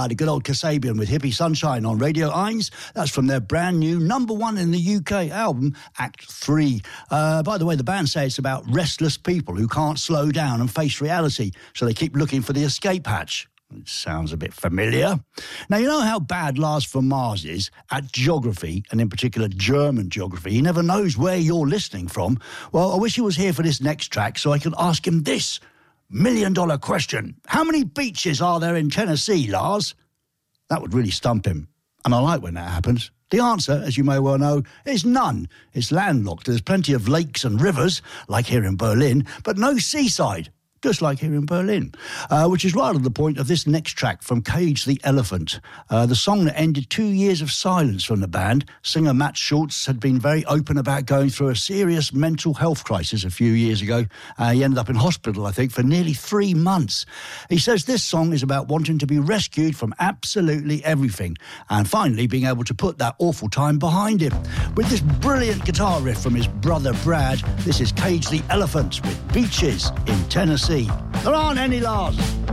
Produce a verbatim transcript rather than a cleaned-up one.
Ah, the good old Kasabian with Hippie Sunshine on Radio Eins. That's from their brand new number one in the U K album, Act three. Uh, by the way, the band say it's about restless people who can't slow down and face reality, so they keep looking for the escape hatch. It sounds a bit familiar. Now, you know how bad Lars from Mars is at geography, and in particular German geography? He never knows where you're listening from. Well, I wish he was here for this next track so I could ask him this million-dollar question. How many beaches are there in Tennessee, Lars? That would really stump him. And I like when that happens. The answer, as you may well know, is none. It's landlocked. There's plenty of lakes and rivers, like here in Berlin, but no seaside, just like here in Berlin, uh, which is right on the point of this next track from Cage the Elephant, uh, the song that ended two years of silence from the band. Singer Matt Schultz had been very open about going through a serious mental health crisis a few years ago. Uh, he ended up in hospital, I think, for nearly three months. He says this song is about wanting to be rescued from absolutely everything and finally being able to put that awful time behind him. With this brilliant guitar riff from his brother Brad, this is Cage the Elephant with Beaches in Tennessee. There aren't any, Lars.